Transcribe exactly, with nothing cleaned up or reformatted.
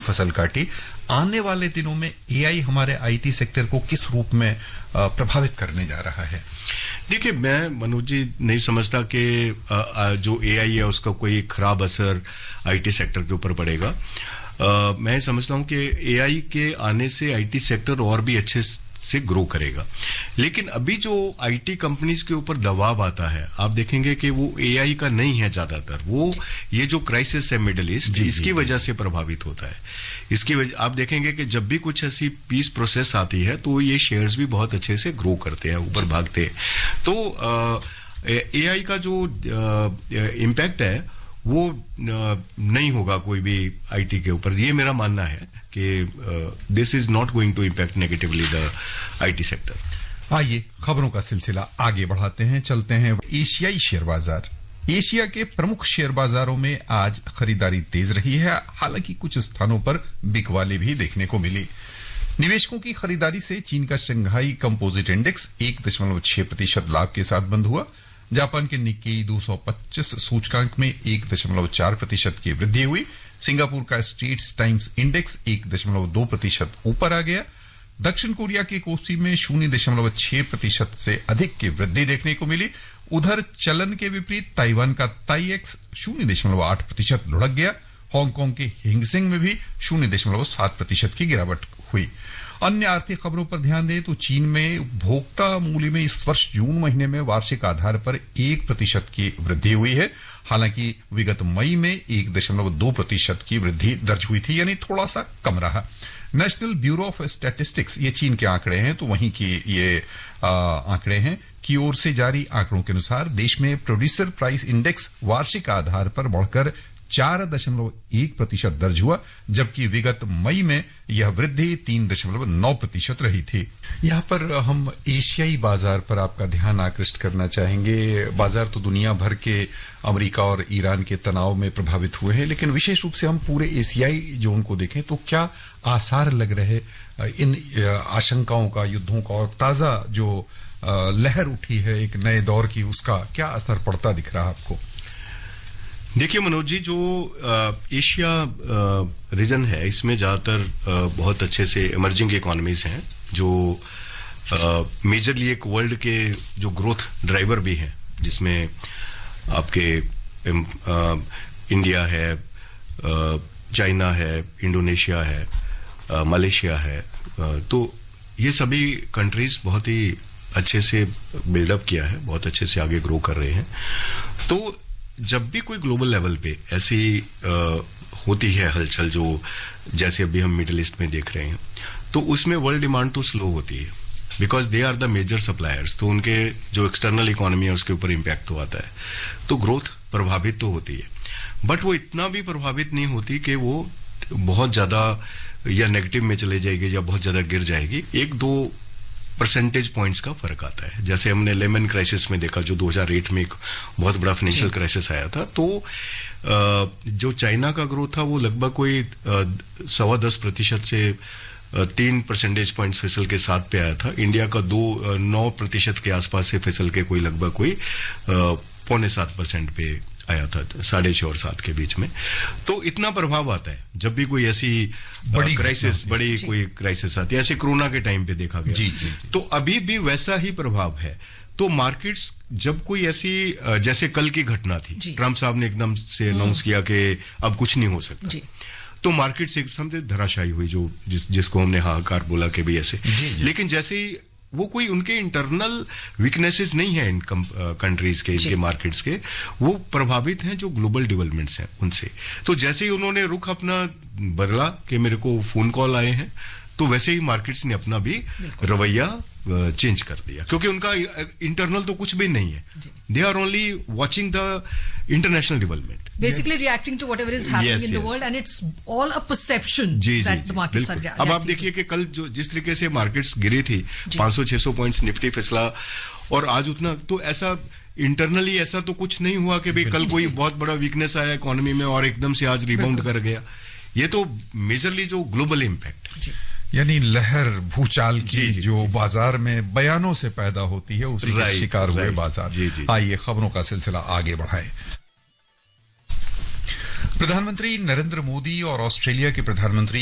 फसल काटी। आने वाले दिनों में एआई हमारे आईटी सेक्टर को किस रूप में प्रभावित करने जा रहा है? देखिए, मैं मनोज जी नहीं समझता कि जो एआई है उसका कोई खराब असर आईटी सेक्टर के ऊपर पड़ेगा। Uh, मैं समझता हूं कि एआई के आने से आईटी सेक्टर और भी अच्छे से ग्रो करेगा। लेकिन अभी जो आईटी कंपनीज के ऊपर दबाव आता है, आप देखेंगे कि वो एआई का नहीं है ज्यादातर, वो ये जो क्राइसिस है मिडिल ईस्ट, इसकी वजह से प्रभावित होता है। इसकी वजह आप देखेंगे कि जब भी कुछ ऐसी पीस प्रोसेस आती है तो ये शेयर्स भी बहुत अच्छे से ग्रो करते हैं, ऊपर भागते हैं। तो एआई का जो इम्पैक्ट है वो नहीं होगा कोई भी आईटी के ऊपर, ये मेरा मानना है कि this is not going to impact negatively the IT sector. आइए खबरों का सिलसिला आगे बढ़ाते हैं, चलते हैं एशियाई शेयर बाजार। एशिया के प्रमुख शेयर बाजारों में आज खरीदारी तेज रही है, हालांकि कुछ स्थानों पर बिकवाली भी देखने को मिली। निवेशकों की खरीदारी से चीन का शंघाई कंपोजिट इंडेक्स एक दशमलव छह प्रतिशत लाभ के साथ बंद हुआ। जापान के निक्केई दो सौ पच्चीस सूचकांक में एक दशमलव चार प्रतिशत की वृद्धि हुई। सिंगापुर का स्ट्रेट्स टाइम्स इंडेक्स एक दशमलव दो प्रतिशत ऊपर आ गया। दक्षिण कोरिया के कोस्पी में शून्य दशमलव छह प्रतिशत से अधिक की वृद्धि देखने को मिली। उधर चलन के विपरीत ताइवान का ताईएक्स शून्य दशमलव आठ प्रतिशत लुढ़क गया। हांगकांग के हिंगसेंग में भी शून्य दशमलव सात प्रतिशत की गिरावट हुई। अन्य आर्थिक खबरों पर ध्यान दें तो चीन में उपभोक्ता मूल्य में इस वर्ष जून महीने में वार्षिक आधार पर एक प्रतिशत की वृद्धि हुई है। हालांकि विगत मई में एक दशमलव दो प्रतिशत की वृद्धि दर्ज हुई थी, यानी थोड़ा सा कम रहा। नेशनल ब्यूरो ऑफ स्टैटिस्टिक्स, ये चीन के आंकड़े हैं, तो वहीं की ये आंकड़े हैं की ओर से जारी आंकड़ों के अनुसार देश में प्रोड्यूसर प्राइस इंडेक्स वार्षिक आधार पर बढ़कर चार दशमलव एक प्रतिशत दर्ज हुआ, जबकि विगत मई में यह वृद्धि तीन दशमलव नौ प्रतिशत रही थी। यहाँ पर हम एशियाई बाजार पर आपका ध्यान आकृष्ट करना चाहेंगे। बाजार तो दुनिया भर के अमेरिका और ईरान के तनाव में प्रभावित हुए हैं, लेकिन विशेष रूप से हम पूरे एशियाई जोन को देखें तो क्या आसार लग रहे इन आशंकाओं का, युद्धों का, और ताजा जो लहर उठी है एक नए दौर की, उसका क्या असर पड़ता दिख रहा है आपको? देखिए मनोज जी, जो एशिया रीजन है इसमें ज्यादातर बहुत अच्छे से इमर्जिंग इकोनॉमीज हैं, जो मेजरली एक वर्ल्ड के जो ग्रोथ ड्राइवर भी हैं, जिसमें आपके आ, इंडिया है, चाइना है, इंडोनेशिया है, आ, मलेशिया है। आ, तो ये सभी कंट्रीज बहुत ही अच्छे से बिल्डअप किया है, बहुत अच्छे से आगे ग्रो कर रहे हैं। तो जब भी कोई ग्लोबल लेवल पे ऐसी आ, होती है हलचल, जो जैसे अभी हम मिडिल ईस्ट में देख रहे हैं, तो उसमें वर्ल्ड डिमांड तो स्लो होती है, because they are the major suppliers. तो उनके जो एक्सटर्नल इकोनॉमी है उसके ऊपर इम्पैक्ट तो आता है, तो ग्रोथ प्रभावित तो होती है, बट वो इतना भी प्रभावित नहीं होती कि वो बहुत ज्यादा या नेगेटिव में चले जाएगी या बहुत ज्यादा गिर जाएगी। एक दो परसेंटेज पॉइंट्स का फर्क आता है। जैसे हमने लेमन क्राइसिस में देखा, जो दो हज़ार आठ में एक बहुत बड़ा फाइनेंशियल क्राइसिस आया था, तो जो चाइना का ग्रोथ था वो लगभग कोई सवा दस प्रतिशत से तीन परसेंटेज पॉइंट्स फिसल के साथ पे आया था। इंडिया का दो नौ प्रतिशत के आसपास से फिसल के कोई लगभग कोई पौने सात परसेंट पे आया था, साढ़े छह और सात के बीच में। तो इतना प्रभाव आता है जब भी कोई ऐसी बड़ी क्राइसिस बड़ी कोई क्राइसिस आती है, ऐसे कोरोना के टाइम पे देखा गया। जी, जी, जी। तो अभी भी वैसा ही प्रभाव है। तो मार्केट्स जब कोई ऐसी, जैसे कल की घटना थी, ट्रंप साहब ने एकदम से अनाउंस किया कि अब कुछ नहीं हो सकता, तो मार्केट्स एकदम से धराशायी हुई, जो जिस, जिसको हमने हाहाकार बोला कि भाई ऐसे। लेकिन जैसे ही वो कोई उनके इंटरनल वीकनेसेस नहीं है इन कंट्रीज के, इनके मार्केट्स के, वो प्रभावित हैं जो ग्लोबल डेवलपमेंट्स हैं उनसे। तो जैसे ही उन्होंने रुख अपना बदला कि मेरे को फोन कॉल आए हैं, तो वैसे ही मार्केट्स ने अपना भी रवैया चेंज कर दिया, क्योंकि उनका इंटरनल तो कुछ भी नहीं है। They are only watching the international development, basically reacting to whatever is happening yes, in yes. the world, and it's all a perception ji, that ji, the markets are reacting. अब आप देखिए कि कल जो जिस तरीके से मार्केट्स गिरी थी, पाँच सौ छह सौ पॉइंट्स निफ्टी फिसला, और आज उतना, तो ऐसा इंटरनली ऐसा तो कुछ नहीं हुआ कि भाई कल कोई बहुत बड़ा वीकनेस आया इकोनॉमी में और एकदम से आज रिबाउंड कर गया। ये तो मेजरली जो ग्लोबल इम्पैक्ट, यानी लहर भूचाल की जी, जी, जो बाजार में बयानों से पैदा होती है, उसी का शिकार हुए बाजार। आइए खबरों का सिलसिला आगे बढ़ाएं। प्रधानमंत्री नरेंद्र मोदी और ऑस्ट्रेलिया के प्रधानमंत्री